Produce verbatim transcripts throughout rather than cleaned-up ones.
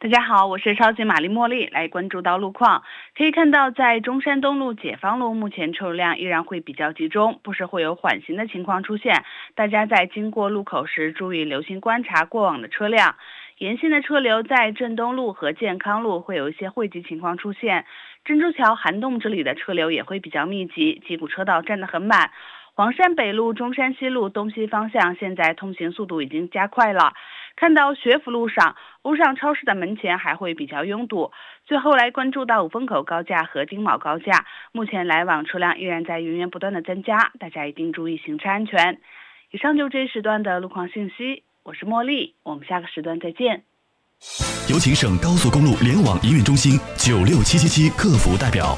大家好，我是超级玛丽茉莉，来关注到路况。可以看到，在中山东路、解放路，目前车流量依然会比较集中，不时会有缓行的情况出现。大家在经过路口时，注意留心观察过往的车辆。沿线的车流在镇东路和健康路会有一些汇集情况出现，珍珠桥、涵洞这里的车流也会比较密集，几股车道站得很满。黄山北路、中山西路东西方向现在通行速度已经加快了。看到学府路上欧尚超市的门前还会比较拥堵。最后来关注到五风口高架和丁卯高架，目前来往车辆依然在源源不断的增加，大家一定注意行车安全。以上就这一时段的路况信息，我是茉莉，我们下个时段再见。 有请省高速公路联网营运中心九六七七七客服代表。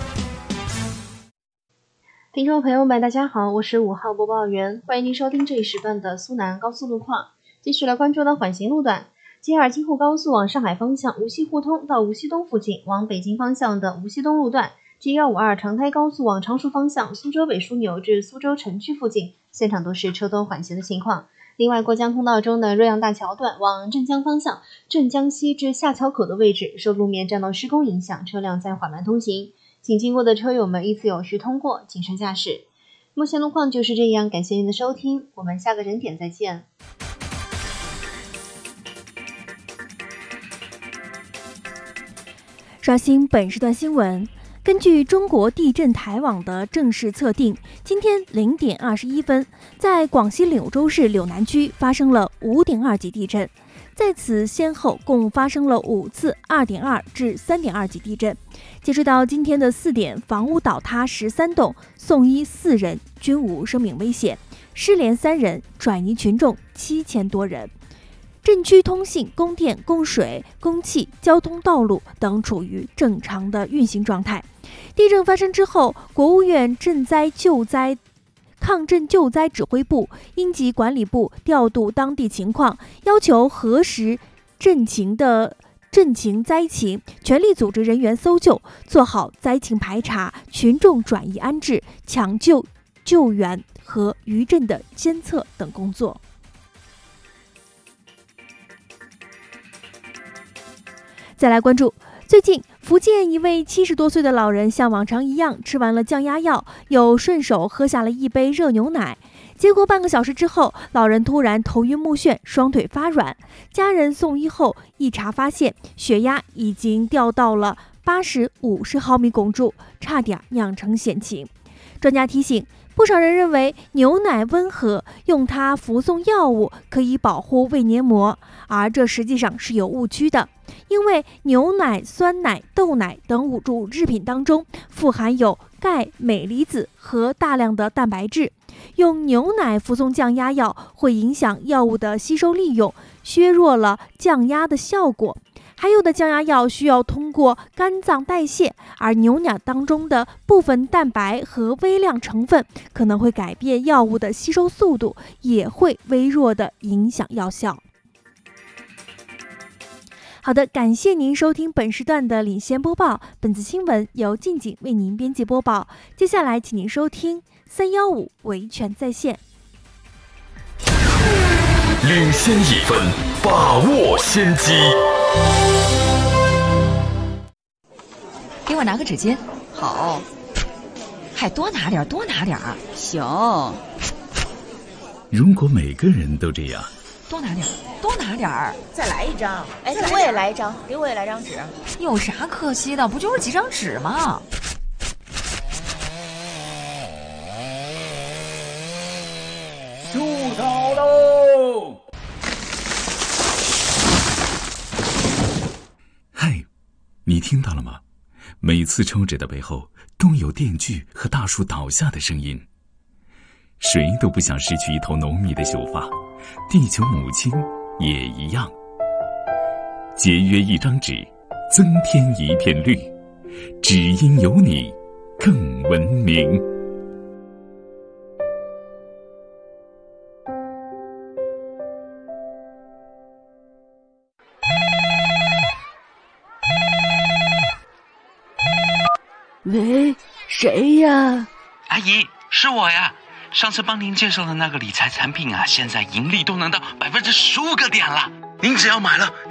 听众朋友们，大家好，我是五号播报员，欢迎您收听这一时段的苏南高速路况。继续来关注到缓行路段，吉尔京沪高速往上海方向无锡互通到无锡东附近，往北京方向的无锡东路段 G一五二 长台高速往常熟方向苏州北枢纽至苏州城区附近，现场都是车多缓行的情况。另外，过江通道中的瑞阳大桥段往镇江方向镇江西至下桥口的位置，受路面栈道施工影响，车辆在缓慢通行，请经过的车友们依次有序通过，谨慎驾驶。目前路况就是这样，感谢您的收听，我们下个人点再见。 刷新本时段新闻。根据中国地震台网的正式测定，今天零点二十一分，在广西柳州市柳南区发生了五点二级地震。在此先后共发生了五次二点二至三点二级地震。截止到今天的四点，房屋倒塌十三栋，送医四人，均无生命危险；失联三人，转移群众七千多人。震区通信、供电、供水、供气、交通道路等处于正常的运行状态。地震发生之后，国务院震灾救灾抗震救灾指挥部、应急管理部调度当地情况，要求核实震情的震情灾情，全力组织人员搜救，做好灾情排查、群众转移安置、抢救救援和余震的监测等工作。再来关注，最近福建一位七十多岁的老人像往常一样吃完了降压药，又顺手喝下了一杯热牛奶，结果半个小时之后，老人突然头晕目眩，双腿发软。家人送医后一查发现，血压已经掉到了八十五十毫米汞柱，差点酿成险情。专家提醒，不少人认为牛奶温和，用它服送药物可以保护胃黏膜，而这实际上是有误区的。因为牛奶、酸奶、豆奶等五乳制品当中富含有钙、镁离子和大量的蛋白质，用牛奶服送降压药会影响药物的吸收利用，削弱了降压的效果。还有的降压药需要通过肝脏代谢，而牛奶当中的部分蛋白和微量成分可能会改变药物的吸收速度，也会微弱的影响药效。好的，感谢您收听本时段的领先播报，本次新闻由静静为您编辑播报。接下来请您收听三一五维权在线。 领先一分，把握先机。 给我拿个纸巾。好。还多拿点，多拿点。行。 如果每个人都这样， 多拿点，多拿点儿， 再来一张。哎，给我也来一张，给我也来张纸。 有啥可惜的？不就是几张纸吗？ 住手喽！ 嗨，你听到了吗？每次抽纸的背后都有电锯和大树倒下的声音。谁都不想失去一头浓密的秀发，地球母亲也一样。节约一张纸，增添一片绿，只因有你更文明。 喂，谁呀？ 阿姨，是我呀。上次帮您介绍的那个理财产品啊，现在盈利都能到百分之十五个点了。您只要买了